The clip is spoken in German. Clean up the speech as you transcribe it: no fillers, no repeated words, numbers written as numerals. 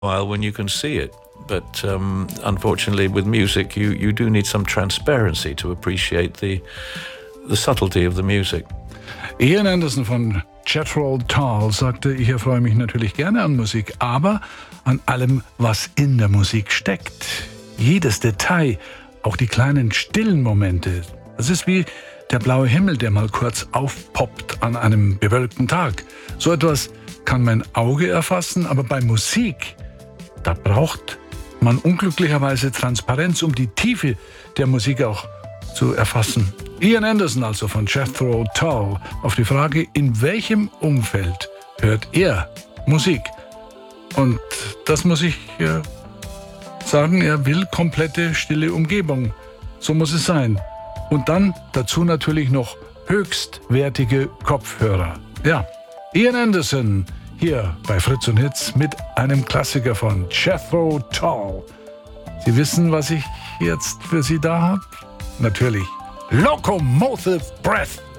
while when you can see it. But unfortunately, with music, you do need some transparency to appreciate the subtlety of the music. Ian Anderson von Jethro Tull sagte, ich erfreue mich natürlich gerne an Musik, aber an allem, was in der Musik steckt. Jedes Detail, auch die kleinen stillen Momente. Das ist wie der blaue Himmel, der mal kurz aufpoppt an einem bewölkten Tag. So etwas kann mein Auge erfassen, aber bei Musik, da braucht man unglücklicherweise Transparenz, um die Tiefe der Musik auch zu erfassen. Ian Anderson also von Jethro Tull auf die Frage, in welchem Umfeld hört er Musik? Und das muss ich sagen, er will komplette stille Umgebung. So muss es sein. Und dann dazu natürlich noch höchstwertige Kopfhörer. Ja, Ian Anderson hier bei Fritz und Hitz mit einem Klassiker von Jethro Tull. Sie wissen, was ich jetzt für Sie da habe? Natürlich. Locomotive Breath.